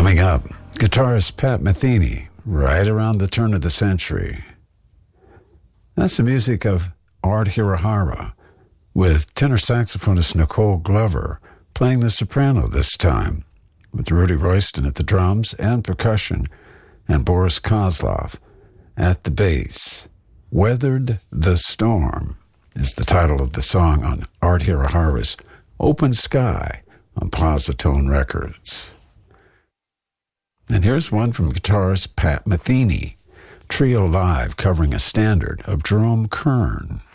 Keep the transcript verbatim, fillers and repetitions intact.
Coming up, guitarist Pat Metheny, right around the turn of the century. That's the music of Art Hirahara, with tenor saxophonist Nicole Glover playing the soprano this time, with Rudy Royston at the drums and percussion, and Boris Kozlov at the bass. Weathered the Storm is the title of the song on Art Hirahara's Open Sky on Plaza Tone Records. And here's one from guitarist Pat Metheny, Trio Live covering a standard of Jerome Kern.